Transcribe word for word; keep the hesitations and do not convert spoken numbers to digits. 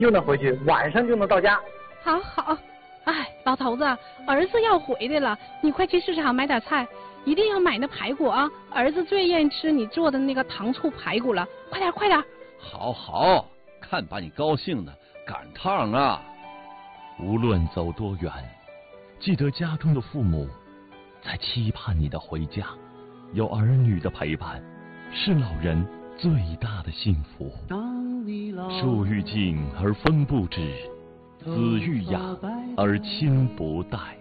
又能回去，晚上就能到家。 好好，哎，老头子，儿子要回来了，你快去市场买点菜，一定要买那排骨啊！儿子最愿意吃你做的那个糖醋排骨了，快点快点！ 好好，看把你高兴的，赶趟啊！ 无论走多远，记得家中的父母在期盼你的回家，有儿女的陪伴，是老人最大的幸福。树欲静而风不止，子欲养而亲不待。